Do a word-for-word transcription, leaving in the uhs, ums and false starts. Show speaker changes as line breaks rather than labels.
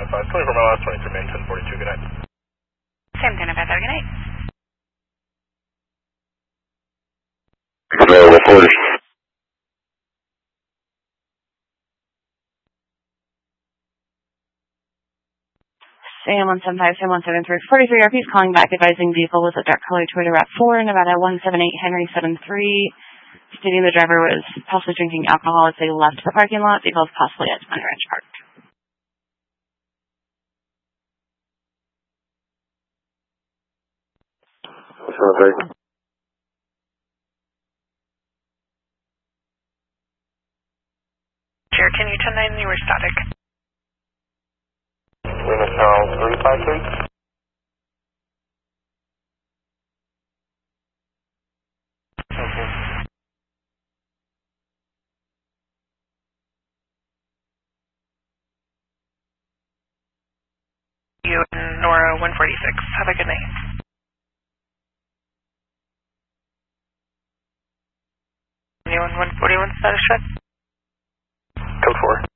five, twenty-four mile hour, twenty-three main, ten forty-two, good night.
Same thing about that, good night.
Hello, one forty.
Sam one seven five, Sam one seven three, forty-three R P is calling back, advising vehicle was a dark colored Toyota RAV four, Nevada one seven eight Henry seven three, stating the driver was possibly drinking alcohol as they left the parking lot. Vehicle is possibly at Pine Ranch Park.
Okay.
Sure, can you ten nine, you were static.
Lima Charles three five three.
You and Nora one forty-six. Have a good night. Anyone one forty-one status check?
Code four.